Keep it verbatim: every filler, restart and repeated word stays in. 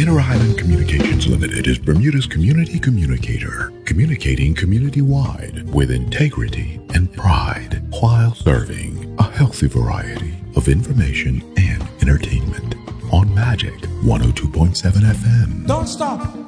Inter Island Communications Limited is Bermuda's community communicator, communicating community-wide with integrity and pride while serving a healthy variety of information and entertainment on Magic one oh two point seven F M. Don't stop.